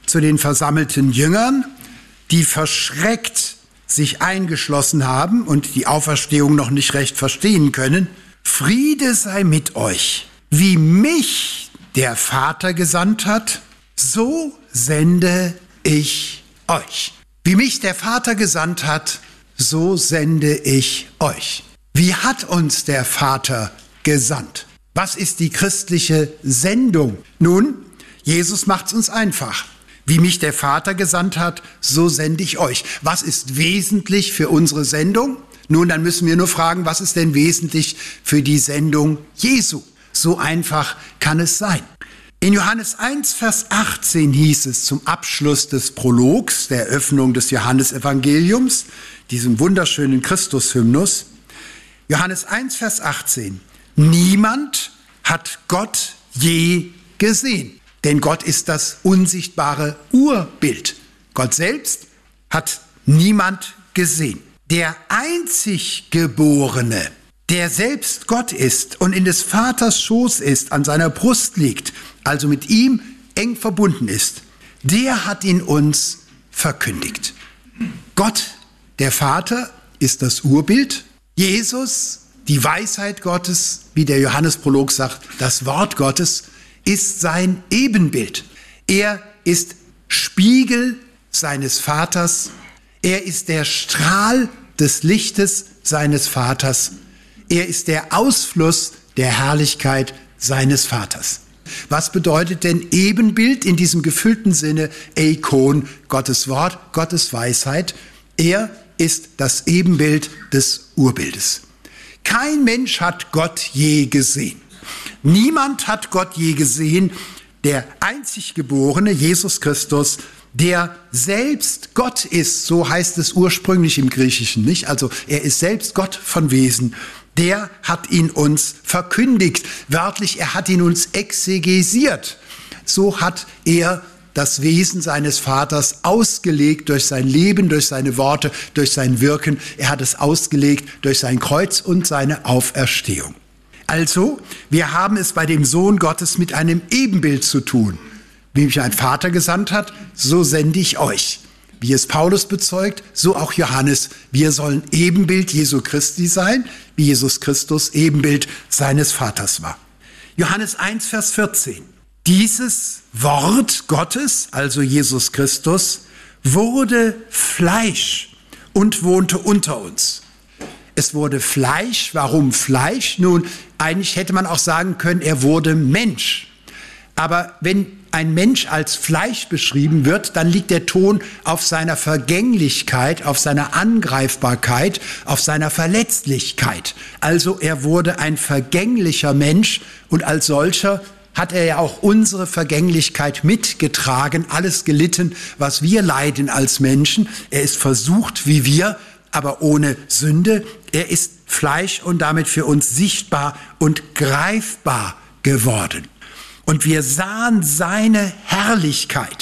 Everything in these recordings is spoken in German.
zu den versammelten Jüngern, die verschreckt sich eingeschlossen haben und die Auferstehung noch nicht recht verstehen können: Friede sei mit euch. Wie mich der Vater gesandt hat, so sende ich euch. Wie mich der Vater gesandt hat, so sende ich euch. Wie hat uns der Vater gesandt? Was ist die christliche Sendung? Nun, Jesus macht es uns einfach. Wie mich der Vater gesandt hat, so sende ich euch. Was ist wesentlich für unsere Sendung? Nun, dann müssen wir nur fragen, was ist denn wesentlich für die Sendung Jesu? So einfach kann es sein. In Johannes 1, Vers 18 hieß es zum Abschluss des Prologs, der Eröffnung des Johannesevangeliums, diesem wunderschönen Christushymnus, Johannes 1, Vers 18: Niemand hat Gott je gesehen, denn Gott ist das unsichtbare Urbild. Gott selbst hat niemand gesehen. Der Einziggeborene, der selbst Gott ist und in des Vaters Schoß ist, an seiner Brust liegt, also mit ihm eng verbunden ist, der hat ihn uns verkündigt. Gott, der Vater, ist das Urbild. Jesus, die Weisheit Gottes, wie der Johannesprolog sagt, das Wort Gottes, ist sein Ebenbild. Er ist Spiegel seines Vaters. Er ist der Strahl des Lichtes seines Vaters. Er ist der Ausfluss der Herrlichkeit seines Vaters. Was bedeutet denn Ebenbild in diesem gefüllten Sinne? Eikon, Gottes Wort, Gottes Weisheit. Er ist das Ebenbild des Urbildes. Kein Mensch hat Gott je gesehen. Niemand hat Gott je gesehen. Der Einziggeborene, Jesus Christus, der selbst Gott ist, so heißt es ursprünglich im Griechischen, nicht? Also er ist selbst Gott von Wesen. Der hat ihn uns verkündigt. Wörtlich, er hat ihn uns exegesiert. So hat er das Wesen seines Vaters ausgelegt durch sein Leben, durch seine Worte, durch sein Wirken. Er hat es ausgelegt durch sein Kreuz und seine Auferstehung. Also, wir haben es bei dem Sohn Gottes mit einem Ebenbild zu tun. Wie mich ein Vater gesandt hat, so sende ich euch. Wie es Paulus bezeugt, so auch Johannes. Wir sollen Ebenbild Jesu Christi sein, wie Jesus Christus Ebenbild seines Vaters war. Johannes 1, Vers 14. Dieses Wort Gottes, also Jesus Christus, wurde Fleisch und wohnte unter uns. Es wurde Fleisch. Warum Fleisch? Nun, eigentlich hätte man auch sagen können, er wurde Mensch. Aber wenn ein Mensch als Fleisch beschrieben wird, dann liegt der Ton auf seiner Vergänglichkeit, auf seiner Angreifbarkeit, auf seiner Verletzlichkeit. Also er wurde ein vergänglicher Mensch und als solcher hat er ja auch unsere Vergänglichkeit mitgetragen, alles gelitten, was wir leiden als Menschen. Er ist versucht wie wir, aber ohne Sünde. Er ist Fleisch und damit für uns sichtbar und greifbar geworden. Und wir sahen seine Herrlichkeit.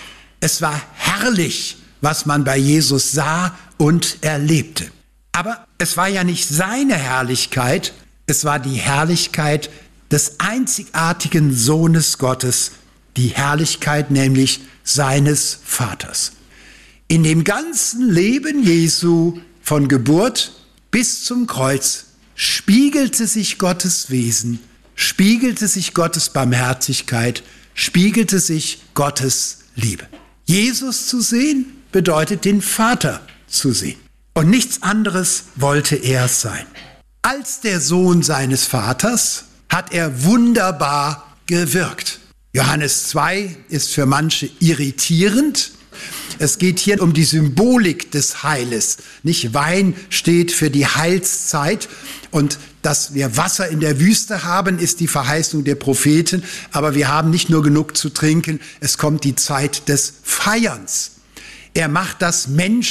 Es war herrlich, was man bei Jesus sah und erlebte. Aber es war ja nicht seine Herrlichkeit, es war die Herrlichkeit des einzigartigen Sohnes Gottes, die Herrlichkeit nämlich seines Vaters. In dem ganzen Leben Jesu von Geburt bis zum Kreuz spiegelte sich Gottes Wesen, spiegelte sich Gottes Barmherzigkeit, spiegelte sich Gottes Liebe. Jesus zu sehen bedeutet den Vater zu sehen. Und nichts anderes wollte er sein. Als der Sohn seines Vaters hat er wunderbar gewirkt. Johannes 2 ist für manche irritierend. Es geht hier um die Symbolik des Heiles. Nicht? Wein steht für die Heilszeit und dass wir Wasser in der Wüste haben, ist die Verheißung der Propheten. Aber wir haben nicht nur genug zu trinken, es kommt die Zeit des Feierns. Er macht das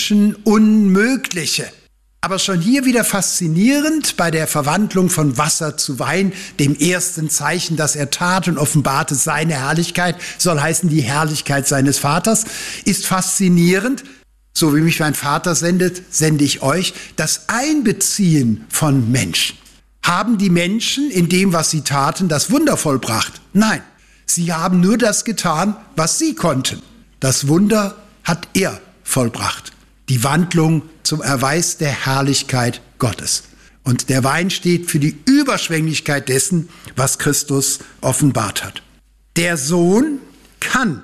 Menschenunmögliche. Aber schon hier wieder faszinierend bei der Verwandlung von Wasser zu Wein, dem ersten Zeichen, das er tat und offenbarte seine Herrlichkeit, soll heißen die Herrlichkeit seines Vaters, ist faszinierend. So wie mich mein Vater sendet, sende ich euch. Das Einbeziehen von Menschen. Haben die Menschen in dem, was sie taten, das Wunder vollbracht? Nein, sie haben nur das getan, was sie konnten. Das Wunder hat er vollbracht. Die Wandlung zum Erweis der Herrlichkeit Gottes. Und der Wein steht für die Überschwänglichkeit dessen, was Christus offenbart hat. Der Sohn kann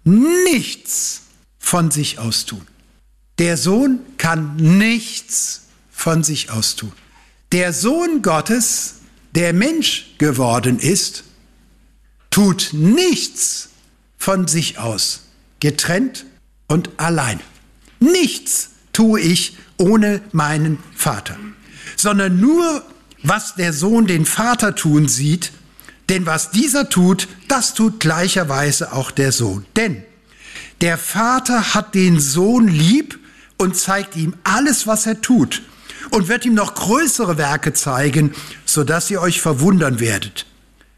nichts von sich aus tun. Der Sohn kann nichts von sich aus tun. Der Sohn Gottes, der Mensch geworden ist, tut nichts von sich aus, getrennt und allein. Nichts tue ich ohne meinen Vater, sondern nur, was der Sohn den Vater tun sieht, denn was dieser tut, das tut gleicherweise auch der Sohn. Denn der Vater hat den Sohn lieb und zeigt ihm alles, was er tut, und wird ihm noch größere Werke zeigen, sodass ihr euch verwundern werdet.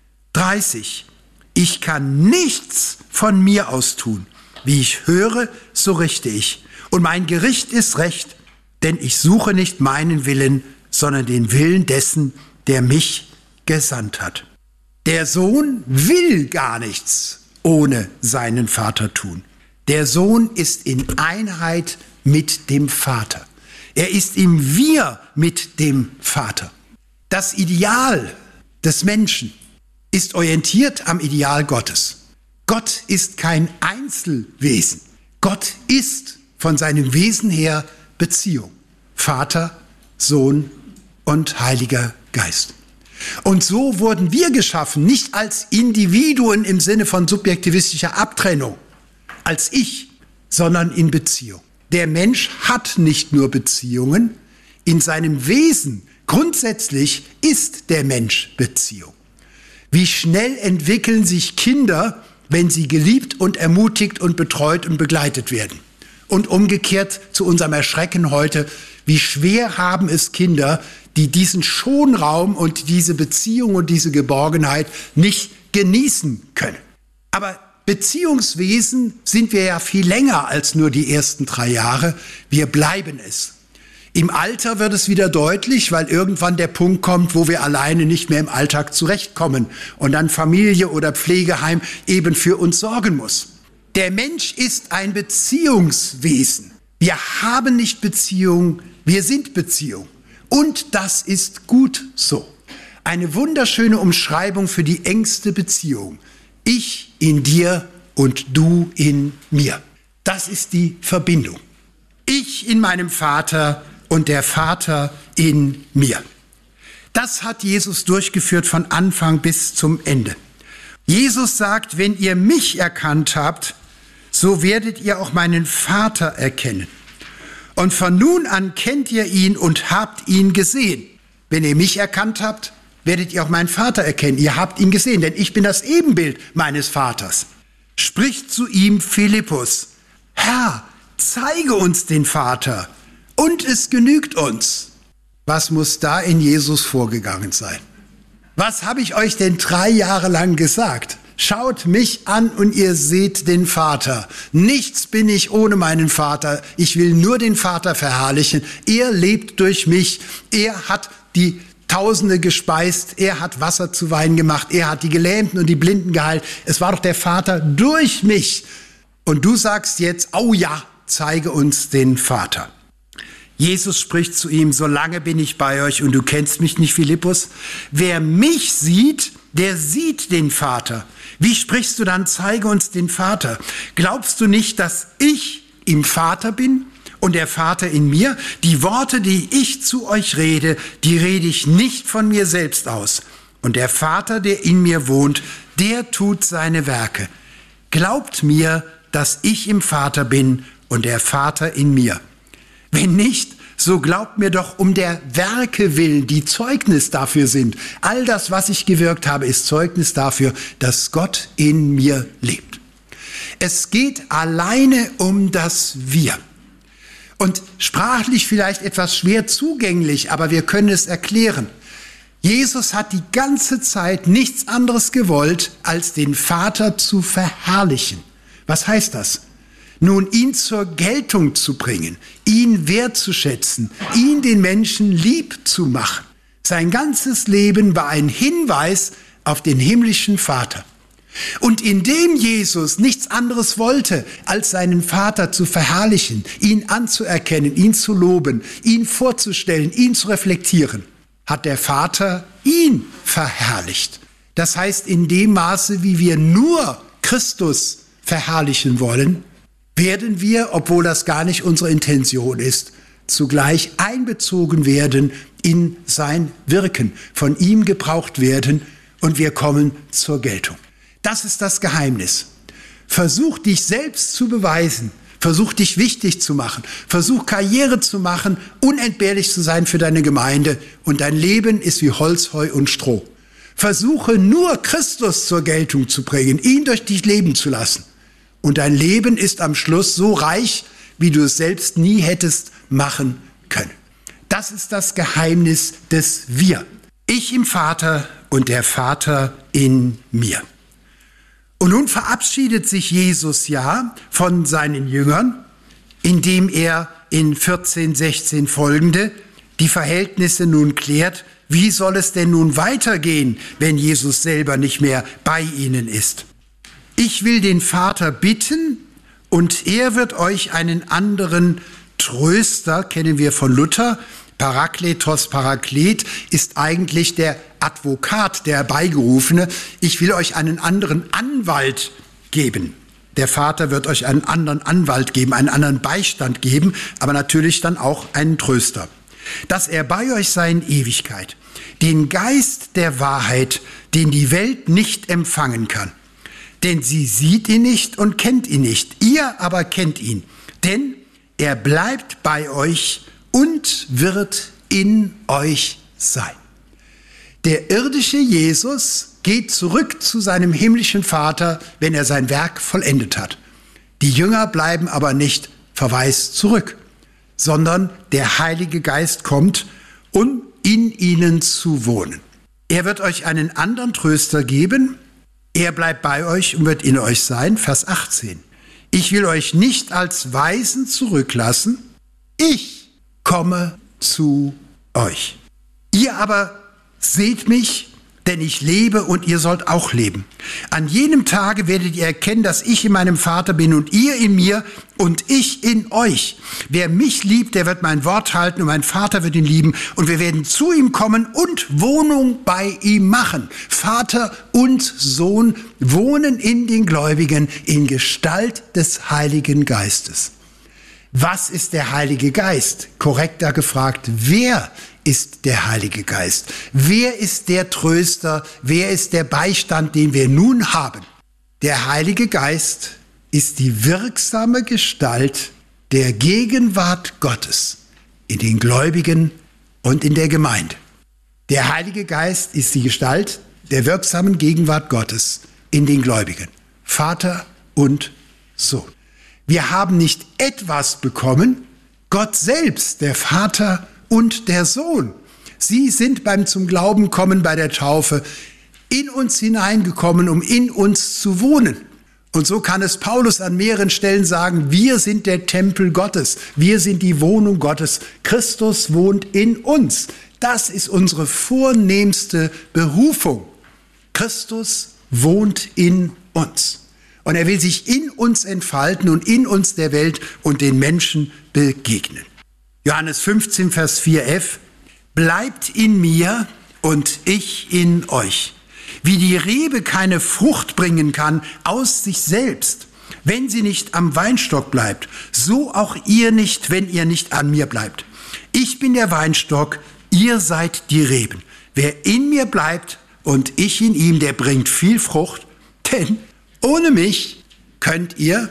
30. Ich kann nichts von mir aus tun. Wie ich höre, so richte ich. Und mein Gericht ist recht, denn ich suche nicht meinen Willen, sondern den Willen dessen, der mich gesandt hat. Der Sohn will gar nichts ohne seinen Vater tun. Der Sohn ist in Einheit mit dem Vater. Er ist im Wir mit dem Vater. Das Ideal des Menschen ist orientiert am Ideal Gottes. Gott ist kein Einzelwesen. Gott ist von seinem Wesen her Beziehung. Vater, Sohn und Heiliger Geist. Und so wurden wir geschaffen, nicht als Individuen im Sinne von subjektivistischer Abtrennung, als Ich, sondern in Beziehung. Der Mensch hat nicht nur Beziehungen, in seinem Wesen grundsätzlich ist der Mensch Beziehung. Wie schnell entwickeln sich Kinder, wenn sie geliebt und ermutigt und betreut und begleitet werden. Und umgekehrt zu unserem Erschrecken heute, wie schwer haben es Kinder, die diesen Schonraum und diese Beziehung und diese Geborgenheit nicht genießen können. Aber Beziehungswesen sind wir ja viel länger als nur die ersten 3 Jahre. Wir bleiben es. Im Alter wird es wieder deutlich, weil irgendwann der Punkt kommt, wo wir alleine nicht mehr im Alltag zurechtkommen und dann Familie oder Pflegeheim eben für uns sorgen muss. Der Mensch ist ein Beziehungswesen. Wir haben nicht Beziehung, wir sind Beziehung. Und das ist gut so. Eine wunderschöne Umschreibung für die engste Beziehung. Ich in dir und du in mir. Das ist die Verbindung. Ich in meinem Vater und der Vater in mir. Das hat Jesus durchgeführt von Anfang bis zum Ende. Jesus sagt, wenn ihr mich erkannt habt, so werdet ihr auch meinen Vater erkennen. Und von nun an kennt ihr ihn und habt ihn gesehen. Wenn ihr mich erkannt habt, werdet ihr auch meinen Vater erkennen. Ihr habt ihn gesehen, denn ich bin das Ebenbild meines Vaters. Spricht zu ihm Philippus: Herr, zeige uns den Vater, und es genügt uns. Was muss da in Jesus vorgegangen sein? Was habe ich euch denn 3 Jahre lang gesagt? Schaut mich an und ihr seht den Vater. Nichts bin ich ohne meinen Vater. Ich will nur den Vater verherrlichen. Er lebt durch mich. Er hat die Tausende gespeist. Er hat Wasser zu Wein gemacht. Er hat die Gelähmten und die Blinden geheilt. Es war doch der Vater durch mich. Und du sagst jetzt, oh ja, zeige uns den Vater. Jesus spricht zu ihm: Solange bin ich bei euch und du kennst mich nicht, Philippus. Wer mich sieht, der sieht den Vater. Wie sprichst du dann, zeige uns den Vater? Glaubst du nicht, dass ich im Vater bin und der Vater in mir? Die Worte, die ich zu euch rede, die rede ich nicht von mir selbst aus. Und der Vater, der in mir wohnt, der tut seine Werke. Glaubt mir, dass ich im Vater bin und der Vater in mir. Wenn nicht, so glaubt mir doch um der Werke willen, die Zeugnis dafür sind. All das, was ich gewirkt habe, ist Zeugnis dafür, dass Gott in mir lebt. Es geht alleine um das Wir. Und sprachlich vielleicht etwas schwer zugänglich, aber wir können es erklären. Jesus hat die ganze Zeit nichts anderes gewollt, als den Vater zu verherrlichen. Was heißt das? Nun, ihn zur Geltung zu bringen, ihn wertzuschätzen, ihn den Menschen lieb zu machen. Sein ganzes Leben war ein Hinweis auf den himmlischen Vater. Und indem Jesus nichts anderes wollte, als seinen Vater zu verherrlichen, ihn anzuerkennen, ihn zu loben, ihn vorzustellen, ihn zu reflektieren, hat der Vater ihn verherrlicht. Das heißt, in dem Maße, wie wir nur Christus verherrlichen wollen, werden wir, obwohl das gar nicht unsere Intention ist, zugleich einbezogen werden in sein Wirken, von ihm gebraucht werden und wir kommen zur Geltung. Das ist das Geheimnis. Versuch dich selbst zu beweisen, versuch dich wichtig zu machen, versuch Karriere zu machen, unentbehrlich zu sein für deine Gemeinde und dein Leben ist wie Holz, Heu und Stroh. Versuche nur Christus zur Geltung zu bringen, ihn durch dich leben zu lassen. Und dein Leben ist am Schluss so reich, wie du es selbst nie hättest machen können. Das ist das Geheimnis des Wir. Ich im Vater und der Vater in mir. Und nun verabschiedet sich Jesus ja von seinen Jüngern, indem er in 14, 16 folgende die Verhältnisse nun klärt. Wie soll es denn nun weitergehen, wenn Jesus selber nicht mehr bei ihnen ist? Ich will den Vater bitten und er wird euch einen anderen Tröster, kennen wir von Luther, Parakletos, Paraklet ist eigentlich der Advokat, der Herbeigerufene. Ich will euch einen anderen Anwalt geben. Der Vater wird euch einen anderen Anwalt geben, einen anderen Beistand geben, aber natürlich dann auch einen Tröster. Dass er bei euch sei in Ewigkeit, den Geist der Wahrheit, den die Welt nicht empfangen kann. Denn sie sieht ihn nicht und kennt ihn nicht, ihr aber kennt ihn, denn er bleibt bei euch und wird in euch sein. Der irdische Jesus geht zurück zu seinem himmlischen Vater, wenn er sein Werk vollendet hat. Die Jünger bleiben aber nicht verwaist zurück, sondern der Heilige Geist kommt, um in ihnen zu wohnen. Er wird euch einen anderen Tröster geben, er bleibt bei euch und wird in euch sein. Vers 18. Ich will euch nicht als Waisen zurücklassen, ich komme zu euch. Ihr aber seht mich, denn ich lebe und ihr sollt auch leben. An jenem Tage werdet ihr erkennen, dass ich in meinem Vater bin und ihr in mir und ich in euch. Wer mich liebt, der wird mein Wort halten und mein Vater wird ihn lieben und wir werden zu ihm kommen und Wohnung bei ihm machen. Vater und Sohn wohnen in den Gläubigen in Gestalt des Heiligen Geistes. Was ist der Heilige Geist? Korrekter gefragt, wer ist der Heilige Geist? Wer ist der Tröster? Wer ist der Beistand, den wir nun haben? Der Heilige Geist ist die wirksame Gestalt der Gegenwart Gottes in den Gläubigen und in der Gemeinde. Der Heilige Geist ist die Gestalt der wirksamen Gegenwart Gottes in den Gläubigen, Vater und Sohn. Wir haben nicht etwas bekommen, Gott selbst, der Vater und der Sohn. Sie sind beim zum Glauben kommen bei der Taufe in uns hineingekommen, um in uns zu wohnen. Und so kann es Paulus an mehreren Stellen sagen, wir sind der Tempel Gottes, wir sind die Wohnung Gottes, Christus wohnt in uns. Das ist unsere vornehmste Berufung. Christus wohnt in uns. Und er will sich in uns entfalten und in uns der Welt und den Menschen begegnen. Johannes 15, Vers 4f. Bleibt in mir und ich in euch. Wie die Rebe keine Frucht bringen kann aus sich selbst, wenn sie nicht am Weinstock bleibt, so auch ihr nicht, wenn ihr nicht an mir bleibt. Ich bin der Weinstock, ihr seid die Reben. Wer in mir bleibt und ich in ihm, der bringt viel Frucht, denn ohne mich könnt ihr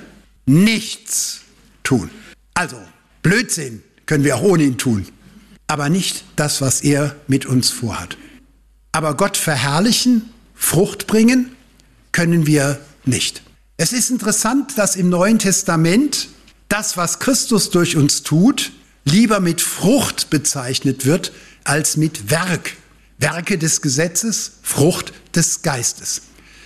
nichts tun. Also, Blödsinn können wir auch ohne ihn tun, aber nicht das, was er mit uns vorhat. Aber Gott verherrlichen, Frucht bringen, können wir nicht. Es ist interessant, dass im Neuen Testament das, was Christus durch uns tut, lieber mit Frucht bezeichnet wird, als mit Werk. Werke des Gesetzes, Frucht des Geistes.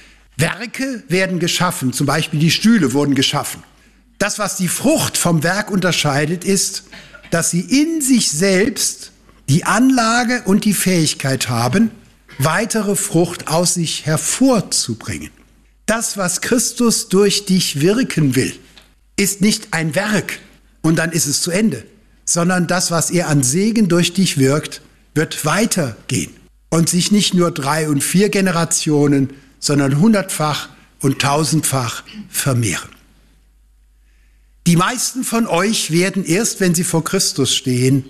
Werke werden geschaffen, zum Beispiel die Stühle wurden geschaffen. Das, was die Frucht vom Werk unterscheidet, ist, dass sie in sich selbst die Anlage und die Fähigkeit haben, weitere Frucht aus sich hervorzubringen. Das, was Christus durch dich wirken will, ist nicht ein Werk und dann ist es zu Ende, sondern das, was er an Segen durch dich wirkt, wird weitergehen und sich nicht nur 3 und 4 Generationen, sondern 100-fach und 1000-fach vermehren. Die meisten von euch werden erst, wenn sie vor Christus stehen,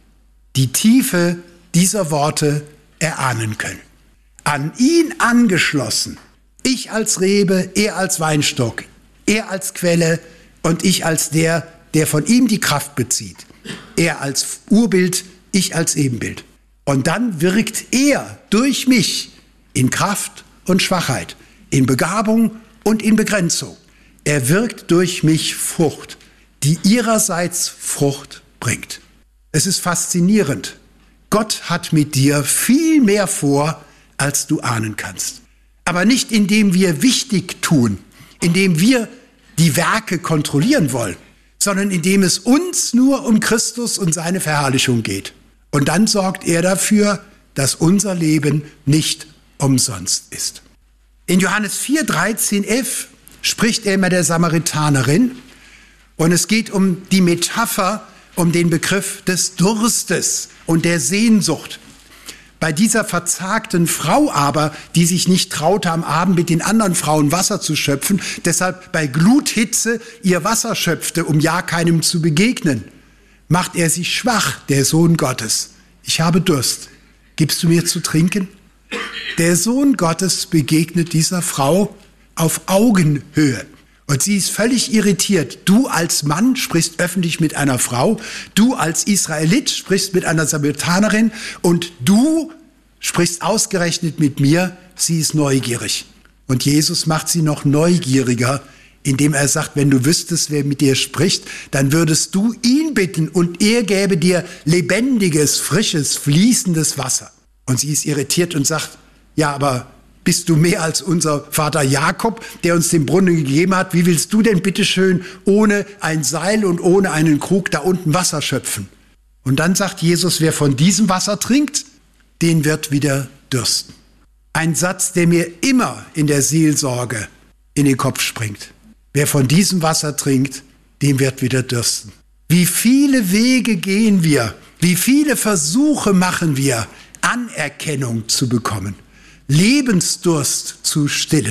die Tiefe dieser Worte erahnen können. An ihn angeschlossen, ich als Rebe, er als Weinstock, er als Quelle und ich als der, der von ihm die Kraft bezieht. Er als Urbild, ich als Ebenbild. Und dann wirkt er durch mich in Kraft und Schwachheit, in Begabung und in Begrenzung. Er wirkt durch mich Frucht, die ihrerseits Frucht bringt. Es ist faszinierend. Gott hat mit dir viel mehr vor, als du ahnen kannst. Aber nicht indem wir wichtig tun, indem wir die Werke kontrollieren wollen, sondern indem es uns nur um Christus und seine Verherrlichung geht. Und dann sorgt er dafür, dass unser Leben nicht umsonst ist. In Johannes 4, 13, 11 spricht er mit der Samaritanerin und es geht um die Metapher, um den Begriff des Durstes und der Sehnsucht. Bei dieser verzagten Frau aber, die sich nicht traute, am Abend mit den anderen Frauen Wasser zu schöpfen, deshalb bei Gluthitze ihr Wasser schöpfte, um ja keinem zu begegnen, macht er sich schwach, der Sohn Gottes. Ich habe Durst. Gibst du mir zu trinken? Der Sohn Gottes begegnet dieser Frau auf Augenhöhe. Und sie ist völlig irritiert. Du als Mann sprichst öffentlich mit einer Frau, du als Israelit sprichst mit einer Samaritanerin und du sprichst ausgerechnet mit mir. Sie ist neugierig. Und Jesus macht sie noch neugieriger, indem er sagt, wenn du wüsstest, wer mit dir spricht, dann würdest du ihn bitten und er gäbe dir lebendiges, frisches, fließendes Wasser. Und sie ist irritiert und sagt, ja, aber bist du mehr als unser Vater Jakob, der uns den Brunnen gegeben hat? Wie willst du denn bitteschön ohne ein Seil und ohne einen Krug da unten Wasser schöpfen? Und dann sagt Jesus, wer von diesem Wasser trinkt, den wird wieder dürsten. Ein Satz, der mir immer in der Seelsorge in den Kopf springt. Wer von diesem Wasser trinkt, dem wird wieder dürsten. Wie viele Wege gehen wir, wie viele Versuche machen wir, Anerkennung zu bekommen. Lebensdurst zu stillen,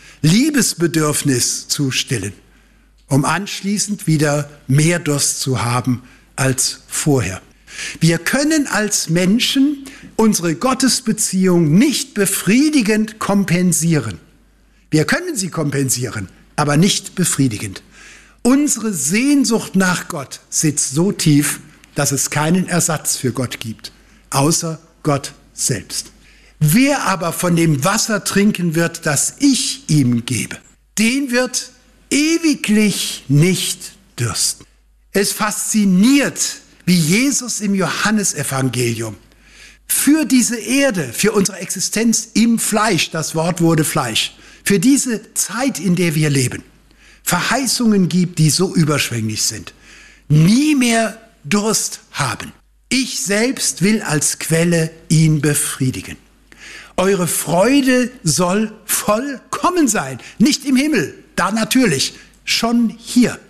Liebesbedürfnis zu stillen, um anschließend wieder mehr Durst zu haben als vorher. Wir können als Menschen unsere Gottesbeziehung nicht befriedigend kompensieren. Wir können sie kompensieren, aber nicht befriedigend. Unsere Sehnsucht nach Gott sitzt so tief, dass es keinen Ersatz für Gott gibt, außer Gott selbst. Wer aber von dem Wasser trinken wird, das ich ihm gebe, den wird ewiglich nicht dürsten. Es fasziniert, wie Jesus im Johannesevangelium für diese Erde, für unsere Existenz im Fleisch, das Wort wurde Fleisch, für diese Zeit, in der wir leben, Verheißungen gibt, die so überschwänglich sind. Nie mehr Durst haben. Ich selbst will als Quelle ihn befriedigen. Eure Freude soll vollkommen sein. Nicht im Himmel, da natürlich, schon hier.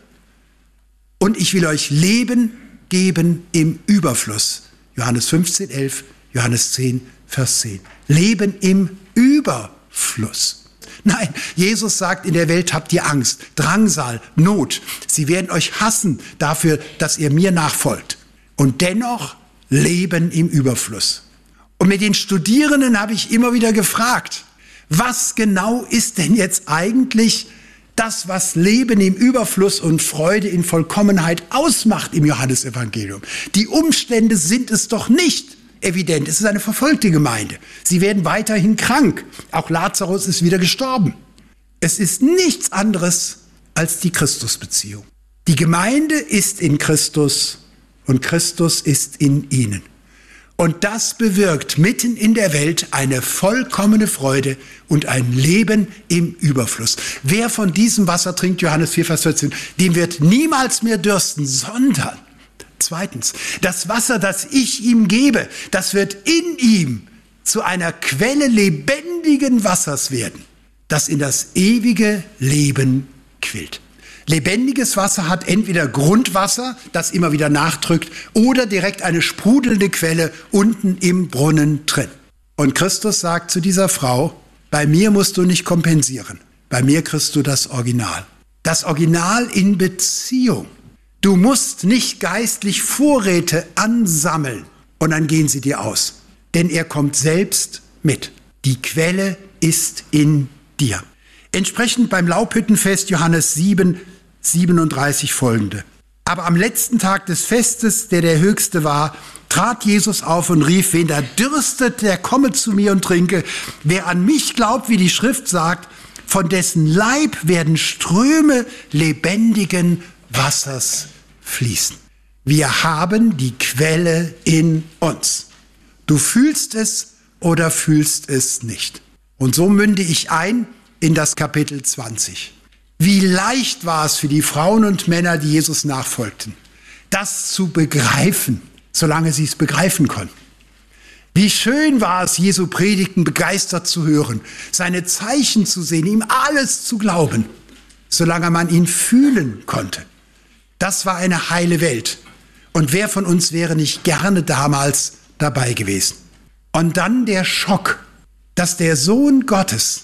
Und ich will euch Leben geben im Überfluss. Johannes 15, 11, Johannes 10, Vers 10. Leben im Überfluss. Nein, Jesus sagt, in der Welt habt ihr Angst, Drangsal, Not. Sie werden euch hassen dafür, dass ihr mir nachfolgt. Und dennoch Leben im Überfluss. Und mit den Studierenden habe ich immer wieder gefragt, was genau ist denn jetzt eigentlich das, was Leben im Überfluss und Freude in Vollkommenheit ausmacht im Johannesevangelium? Die Umstände sind es doch nicht evident. Es ist eine verfolgte Gemeinde. Sie werden weiterhin krank. Auch Lazarus ist wieder gestorben. Es ist nichts anderes als die Christusbeziehung. Die Gemeinde ist in Christus und Christus ist in ihnen. Und das bewirkt mitten in der Welt eine vollkommene Freude und ein Leben im Überfluss. Wer von diesem Wasser trinkt, Johannes 4, Vers 14, dem wird niemals mehr dürsten, sondern zweitens, das Wasser, das ich ihm gebe, das wird in ihm zu einer Quelle lebendigen Wassers werden. das in das ewige Leben quillt. Lebendiges Wasser hat entweder Grundwasser, das immer wieder nachdrückt, oder direkt eine sprudelnde Quelle unten im Brunnen drin. Und Christus sagt zu dieser Frau, bei mir musst du nicht kompensieren, bei mir kriegst du das Original. Das Original in Beziehung. Du musst nicht geistlich Vorräte ansammeln und dann gehen sie dir aus. Denn er kommt selbst mit. Die Quelle ist in dir. Entsprechend beim Laubhüttenfest Johannes 7, 37 folgende. Aber am letzten Tag des Festes, der höchste war, trat Jesus auf und rief, wen da dürstet, der komme zu mir und trinke. Wer an mich glaubt, wie die Schrift sagt, von dessen Leib werden Ströme lebendigen Wassers fließen. Wir haben die Quelle in uns. Du fühlst es oder fühlst es nicht. Und so münde ich ein in das Kapitel 20. Wie leicht war es für die Frauen und Männer, die Jesus nachfolgten, das zu begreifen, solange sie es begreifen konnten. Wie schön war es, Jesu Predigten begeistert zu hören, seine Zeichen zu sehen, ihm alles zu glauben, solange man ihn fühlen konnte. Das war eine heile Welt. Und wer von uns wäre nicht gerne damals dabei gewesen? Und dann der Schock, dass der Sohn Gottes,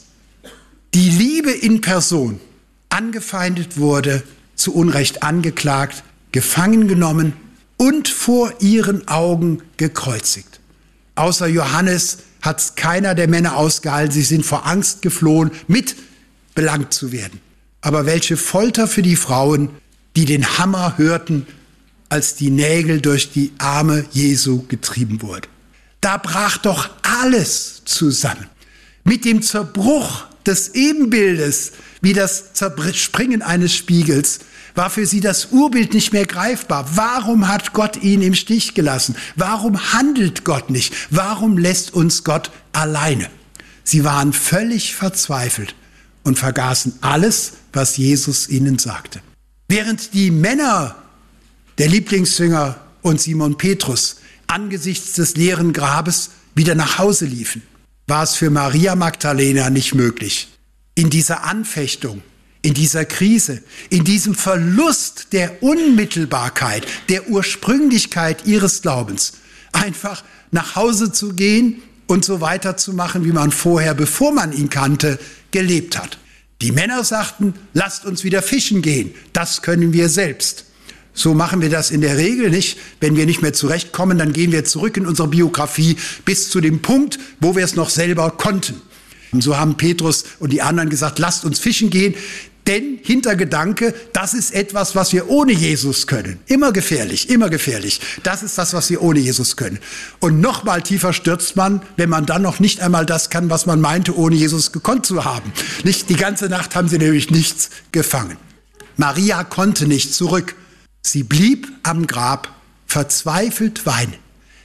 die Liebe in Person, angefeindet wurde, zu Unrecht angeklagt, gefangen genommen und vor ihren Augen gekreuzigt. Außer Johannes hat es keiner der Männer ausgehalten. Sie sind vor Angst geflohen, mit belangt zu werden. Aber welche Folter für die Frauen, die den Hammer hörten, als die Nägel durch die Arme Jesu getrieben wurden. Da brach doch alles zusammen. Mit dem Zerbruch des Ebenbildes, wie das Zerspringen eines Spiegels, war für sie das Urbild nicht mehr greifbar. Warum hat Gott ihn im Stich gelassen? Warum handelt Gott nicht? Warum lässt uns Gott alleine? Sie waren völlig verzweifelt und vergaßen alles, was Jesus ihnen sagte. Während die Männer, der Lieblingsjünger und Simon Petrus, angesichts des leeren Grabes wieder nach Hause liefen, war es für Maria Magdalena nicht möglich, in dieser Anfechtung, in dieser Krise, in diesem Verlust der Unmittelbarkeit, der Ursprünglichkeit ihres Glaubens, einfach nach Hause zu gehen und so weiterzumachen, wie man vorher, bevor man ihn kannte, gelebt hat. Die Männer sagten, lasst uns wieder fischen gehen, das können wir selbst. So machen wir das in der Regel nicht. Wenn wir nicht mehr zurechtkommen, dann gehen wir zurück in unsere Biografie bis zu dem Punkt, wo wir es noch selber konnten. Und so haben Petrus und die anderen gesagt, lasst uns fischen gehen, denn Hintergedanke, das ist etwas, was wir ohne Jesus können. Immer gefährlich, immer gefährlich. Das ist das, was wir ohne Jesus können. Und noch mal tiefer stürzt man, wenn man dann noch nicht einmal das kann, was man meinte, ohne Jesus gekonnt zu haben. Nicht die ganze Nacht haben sie nämlich nichts gefangen. Maria konnte nicht zurück. Sie blieb am Grab, verzweifelt weinen.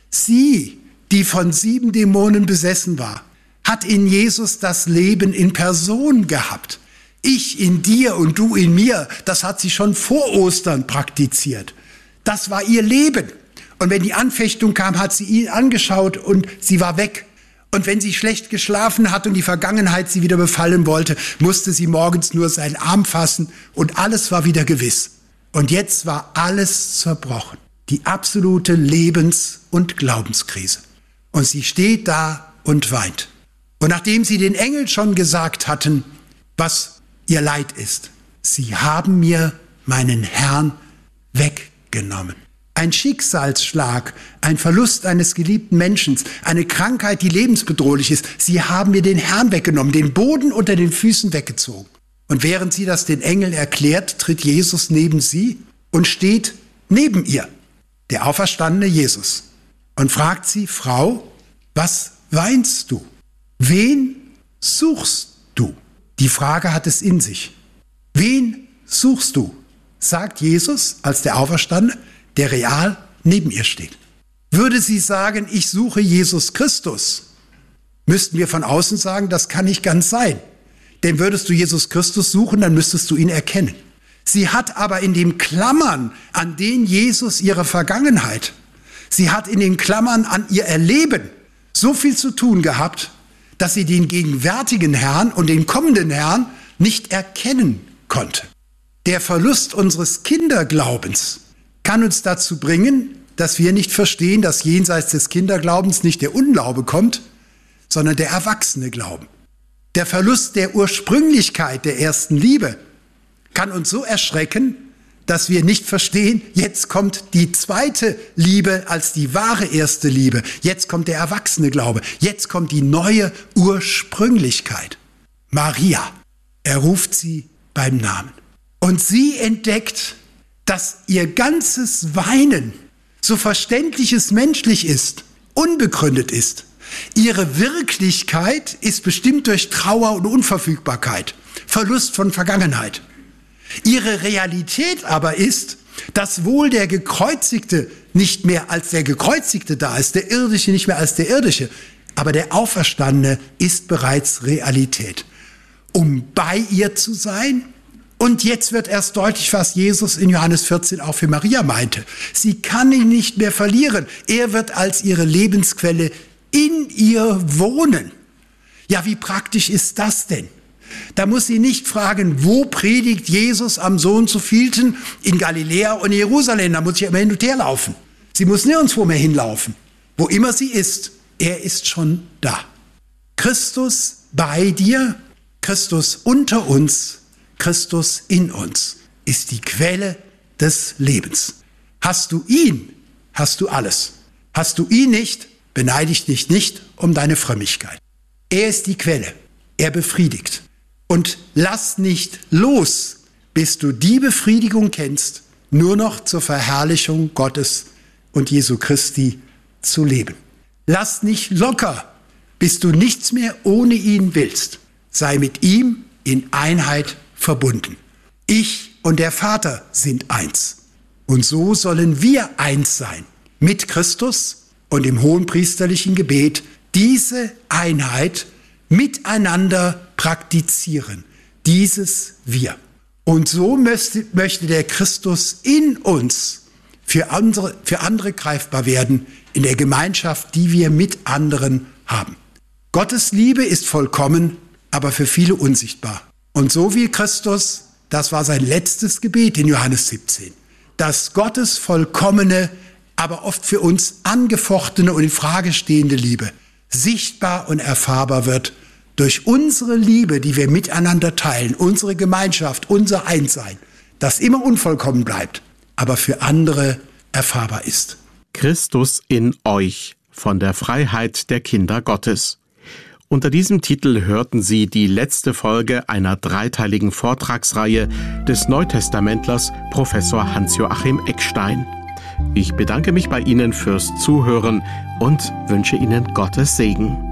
Sie, die von 7 Dämonen besessen war, hat in Jesus das Leben in Person gehabt. Ich in dir und du in mir, das hat sie schon vor Ostern praktiziert. Das war ihr Leben. Und wenn die Anfechtung kam, hat sie ihn angeschaut und sie war weg. Und wenn sie schlecht geschlafen hat und die Vergangenheit sie wieder befallen wollte, musste sie morgens nur seinen Arm fassen und alles war wieder gewiss. Und jetzt war alles zerbrochen. Die absolute Lebens- und Glaubenskrise. Und sie steht da und weint. Und nachdem sie den Engeln schon gesagt hatten, was ihr Leid ist, sie haben mir meinen Herrn weggenommen. Ein Schicksalsschlag, ein Verlust eines geliebten Menschen, eine Krankheit, die lebensbedrohlich ist. Sie haben mir den Herrn weggenommen, den Boden unter den Füßen weggezogen. Und während sie das den Engeln erklärt, tritt Jesus neben sie und steht neben ihr, der auferstandene Jesus, und fragt sie, Frau, was weinst du? Wen suchst du? Die Frage hat es in sich. Wen suchst du? Sagt Jesus als der Auferstandene, der real neben ihr steht. Würde sie sagen, ich suche Jesus Christus, müssten wir von außen sagen, das kann nicht ganz sein. Denn würdest du Jesus Christus suchen, dann müsstest du ihn erkennen. Sie hat aber in den Klammern an den Jesus ihre Vergangenheit, sie hat in den Klammern an ihr Erleben so viel zu tun gehabt, dass sie den gegenwärtigen Herrn und den kommenden Herrn nicht erkennen konnte. Der Verlust unseres Kinderglaubens kann uns dazu bringen, dass wir nicht verstehen, dass jenseits des Kinderglaubens nicht der Unglaube kommt, sondern der erwachsene Glauben. Der Verlust der Ursprünglichkeit der ersten Liebe kann uns so erschrecken, dass wir nicht verstehen, jetzt kommt die zweite Liebe als die wahre erste Liebe. Jetzt kommt der erwachsene Glaube. Jetzt kommt die neue Ursprünglichkeit. Maria, er ruft sie beim Namen. Und sie entdeckt, dass ihr ganzes Weinen, so verständlich es menschlich ist, unbegründet ist. Ihre Wirklichkeit ist bestimmt durch Trauer und Unverfügbarkeit, Verlust von Vergangenheit. Ihre Realität aber ist, dass wohl der Gekreuzigte nicht mehr als der Gekreuzigte da ist, der Irdische nicht mehr als der Irdische, aber der Auferstandene ist bereits Realität. Um bei ihr zu sein, und jetzt wird erst deutlich, was Jesus in Johannes 14 auch für Maria meinte. Sie kann ihn nicht mehr verlieren. Er wird als ihre Lebensquelle in ihr wohnen. Ja, wie praktisch ist das denn? Da muss sie nicht fragen, wo predigt Jesus am so und so vielten in Galiläa und Jerusalem. Da muss sie immer hin und her laufen. Sie muss nirgendwo mehr hinlaufen. Wo immer sie ist, er ist schon da. Christus bei dir, Christus unter uns, Christus in uns ist die Quelle des Lebens. Hast du ihn, hast du alles. Hast du ihn nicht, beneide ich dich nicht um deine Frömmigkeit. Er ist die Quelle, er befriedigt. Und lass nicht los, bis du die Befriedigung kennst, nur noch zur Verherrlichung Gottes und Jesu Christi zu leben. Lass nicht locker, bis du nichts mehr ohne ihn willst. Sei mit ihm in Einheit verbunden. Ich und der Vater sind eins. Und so sollen wir eins sein mit Christus und im hohenpriesterlichen Gebet diese Einheit miteinander praktizieren. Dieses Wir. Und so möchte der Christus in uns für andere greifbar werden in der Gemeinschaft, die wir mit anderen haben. Gottes Liebe ist vollkommen, aber für viele unsichtbar. Und so wie Christus, das war sein letztes Gebet in Johannes 17, dass Gottes vollkommene, aber oft für uns angefochtene und in Frage stehende Liebe sichtbar und erfahrbar wird durch unsere Liebe, die wir miteinander teilen, unsere Gemeinschaft, unser Einssein, das immer unvollkommen bleibt, aber für andere erfahrbar ist. Christus in euch von der Freiheit der Kinder Gottes. Unter diesem Titel hörten Sie die letzte Folge einer dreiteiligen Vortragsreihe des Neutestamentlers Professor Hans-Joachim Eckstein. Ich bedanke mich bei Ihnen fürs Zuhören und wünsche Ihnen Gottes Segen.